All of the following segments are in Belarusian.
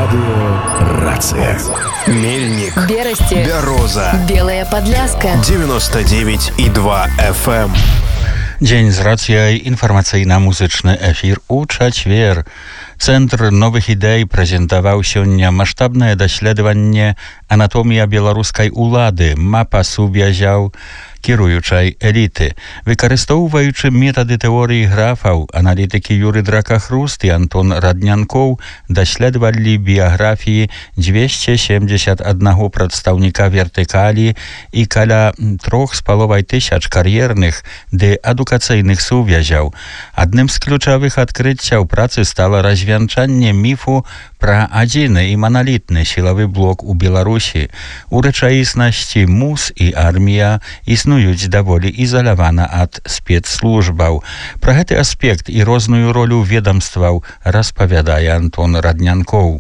Радио «Рация». Мельник, Берасти, Бяроза, Белая Подляска, 99,2 FM. Дзень з рацыяй, інфармацыйна-музычны эфір у чацвер. Цэнтр новых ідэй прэзентаваў сёння маштабнае даследаванне «Анатомія беларускай улады. Мапа сувязяў кіруючай эліты». Выкарыстоўваючы метады тэорыі графаў, аналітыкі Юры Дракахруст і Антон Раднянкоў даследавалі біяграфіі 271 прадстаўніка вертыкалі і каля 3500 кар'ерных ды адукацыйных сувязяў. Адным з ключавых адкрыццяў працы стала развянчанне міфу пра адзіны і маналітны сілавы блок у Беларусі. У рэчаіснасці МУС і армія існуюць даволі ізалявана ад спецслужбаў. Пра гэты аспект і розную ролю ведомстваў распавядае Антон Раднянкоў.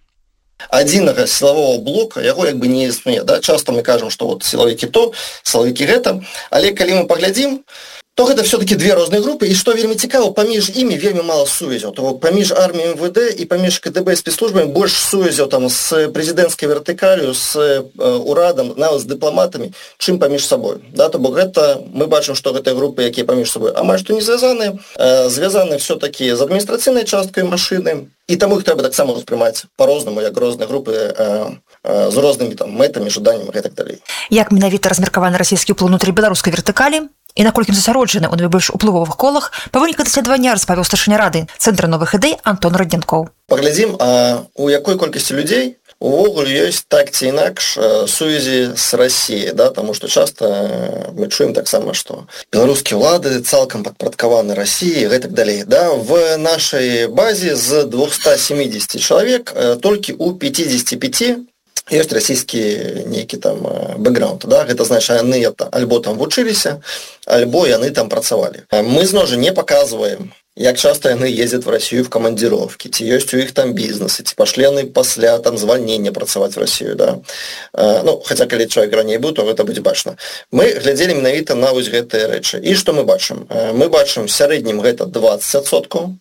Адзінага сілавого блока яго як бы не існуе. Да? Часта мы кажам, што вот сілавікі то, сілавікі гэта, але калі мы паглядзім, то гэта все-таки две розныя групы, і што вельмі цікава, паміж імі вельмі мала сувязяў. То паміж арміяй МВД і паміж КДБ спецслужбамі больш сувязяў там з прэзідэнцкай вертыкалю, з урадам, нават з дыпламатамі, чым паміж сабой. Да? То бок гэта мы бачым, што гэтыя групы, якія паміж сабой амаль што не звязаныя, звязаны все-таки з адміністрацыйнай часткай машыны, і таму іх трэба таксама ўспрымаць па-рознаму, як розныя групы з рознымі там мэтамі, жаданнямі і так далей. Як менавіта размеркаваны расійскі ўплыў унутры беларускай вертыкалі і наколькі засяроджаны ў найбольш уплывовых колах, па выніках даследавання распавёў старшыня рады Цэнтра новых ідэй Антон Раднянкоў. Паглядзім, у якой колькасці людзей увогуле ёсць так ці інакш сувязі з Расіяй, да? Таму што часта мы чуем таксама, што беларускія ўлады цалкам падпарадкаваны Расіі і гэтак далей. Да? В нашай базе з 270 чалавек толькі ў 55 ёсць расійскі нейкі там бэкграунд, да? Гэта значыць, яны альбо там вучыліся, альбо яны там працавалі. Мы зноў жа не паказваем, як часта яны ездзяць в Расію в камандзіровкі, ці ёсць у іх там бізнесы, ці пашлі яны пасля там звальнення працаваць в Расію, да? Ну, хаця калі чалавек раней быў, то гэта будзе бачна. Мы глядзелі менавіта на вось гэтыя рэчы. І што мы бачым? Мы бачым в сярэднім гэта 20%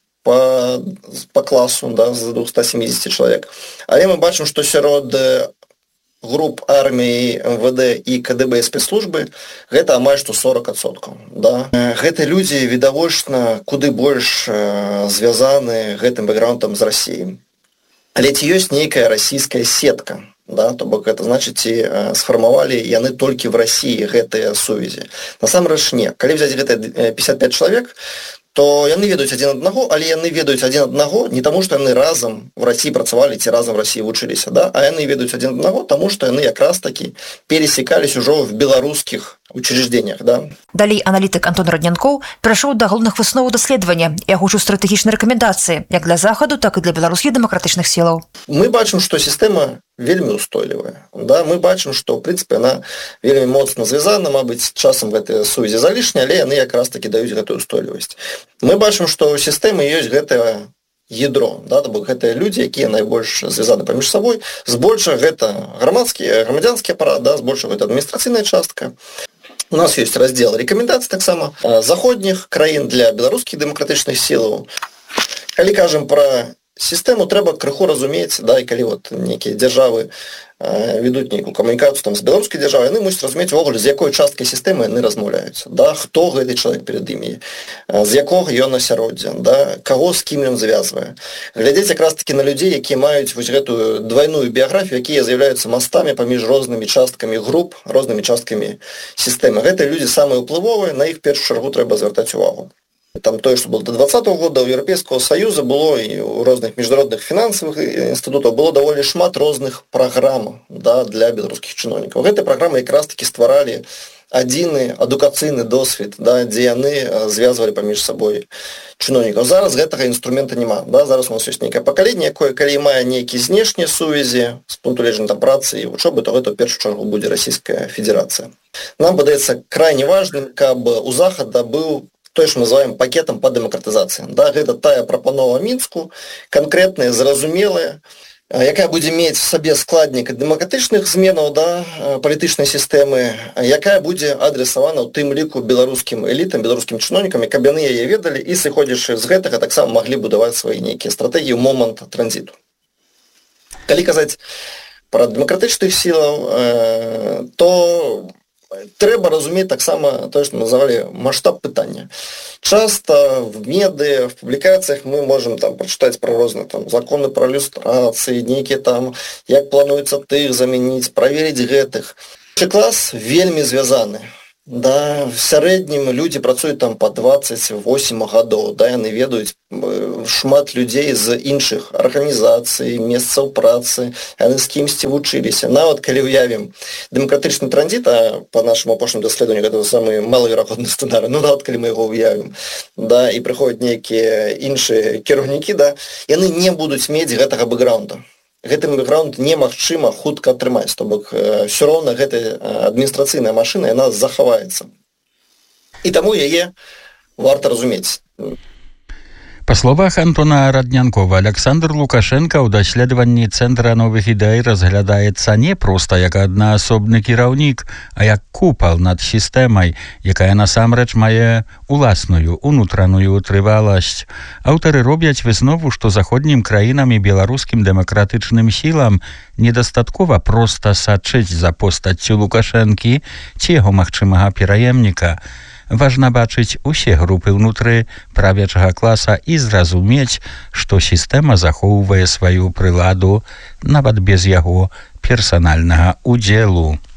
по класу, да, з 270 чалавек. Але мы бачым, што сярод груп арміі, МВД і КДБ спецслужбы гэта амаль што 40%. Да? Гэта людзі відавочна куды больш звязаны гэтым бэкграундам з Расіяй. Але ці ёсць нейкая расійская сетка? Да? То бок гэта значыць, ці сфармавалі яны толькі в Расіі гэтыя сувязі. Насамрэч не. Калі взяць гэта 55 чалавек, то яны ведаюць адзін аднаго, але яны ведаюць адзін аднаго не таму, што яны разам в Расіі працавалі ці разам в Расіі вучыліся, да? А яны ведаюць адзін аднаго, таму што яны якраз такі пересекались ужо в беларускіх учреждениях. Да? Далей аналітык Антон Раднянкоў перайшоў да галоўных высноваў даследавання і агучыў стратэгічныя рэкамендацыі як для захаду, так і для беларускіх дэмакратычных сілаў. Мы бачым, што сістэма вельмі устойлівая. Да? Мы бачым, што ў прынцыпе яна вельмі моцна звязана, мабыць, часам гэтыя сувязі залішнія, але яны якраз такі даюць гэтую устойлівасць. Мы бачым, што ў сістэмы ёсць гэтае ядро, да? То бок гэтыя людзі, якія найбольш звязаны паміж сабой, збольшага гэта грамадзянскі апарат, да? Збольшага гэта адміністрацыйная частка. У нас ёсць раздзел рэкамендацый таксама заходніх краін для беларускіх дэмакратычных сілаў. Калі кажам пра сістэму, трэба крыху разумець, да, і калі вот нейкія дзяржавы ведуць нейкую камунікацыю там з беларускай дзяржавай, яны мусяць разумець увогуле, з якой часткай сістэмы яны размаўляюцца, да, хто гэты чалавек перад імі, з якога ён асяроддзя, да, каго з кім ён звязвае. Глядзець якраз такі на людзей, якія маюць вось гэтую двайную біяграфію, якія з'яўляюцца мастамі паміж рознымі часткамі груп, рознымі часткамі сістэмы. Гэтыя людзі самыя ўплывовыя, на іх першую чаргу трэба звяртаць увагу. Там тое, што было до 2020 года, у Еўрапейскага Саюза было і у розных міжнародных фінансавых інстытутаў было даволі шмат розных праграм, да, для беларускіх чыноўнікаў. Гэтыя праграмы якраз такі стваралі адзіны адукацыйны досвед, да, дзе яны звязвалі паміж сабой чыноўнікаў. Зараз гэтага інструмента няма. Да? Зараз у нас ёсць нейкае пакаленне, якое калі мае нейкія знешнія сувязі з пункту гледжання там працы і вучобы, то гэта ў першую чаргу будзе Расійская Федэрацыя. Нам падаецца крайне важным, каб у Захада быў тое, што мы называем пакетам па дэмакратызацыі. Да? Гэта тая прапанова Мінску, канкрэтная, зразумелая, якая будзе мець в сабе складнік дэмакратычных зменаў, да, палітычнай сістэмы, якая будзе адресавана ў тым ліку беларускім элітам, беларускім чыноўнікам, каб яны яе ведалі і, сыходзячы з гэтага, таксама маглі будаваць свае нейкія стратэгіі ў момант транзіту. Калі казаць пра дэмакратычных сілаў, то трэба разумець таксама тое, што называлі маштаб пытання. Часто в медыа, в публікацыях мы можам там прачытаць пра розныя там законы пра люстрацыі, нейкія там, як плануецца тых замяніць, праверыць гэтых. Клас вельмі звязаны. Да, в сярэднім людзі працуюць там па 28 гадоў, да, яны ведаюць шмат людзей з іншых арганізацый, месцаў працы, яны з кімсьці вучыліся. Нават калі ўявім дэмакратычны транзіт, а па нашаму апошняму даследаванню гэта самы малаверагодны сцэнарый, нават калі мы яго ўявім, да, і прыходзяць нейкія іншыя кіраўнікі, да, яны не будуць мець гэтага бэкграунда. Гэты бэкграунд немагчыма хутка атрымаць, то бок ўсё роўна гэтая адміністрацыйная машына, яна захаваецца. І таму яе варта разумець. Па словах Антона Раднянкова, Александр Лукашенко ў даследаванні Цэнтра новых ідэй разглядаецца не проста як аднаасобны кіраўнік, а як купал над сістэмай, якая насамрэч мае уласную унутраную трываласць. Аўтары робяць выснову, што заходнім краінам і беларускім дэмакратычным сілам недастаткова проста сачыць за постаццю Лукашэнкі ці яго магчымага пераемніка. Важна бачыць усе групы ўнутры правячага класа і зразумець, што сістэма захоўвае сваю прыладу нават без яго персанальнага удзелу.